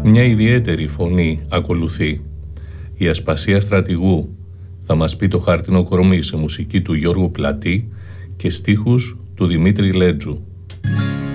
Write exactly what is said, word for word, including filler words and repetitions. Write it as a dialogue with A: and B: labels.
A: Μια ιδιαίτερη φωνή ακολουθεί. Η Ασπασία Στρατηγού θα μας πει το χάρτινο κορμί σε μουσική του Γιώργου Πλατή και στίχους του Δημήτρη Λέτζου.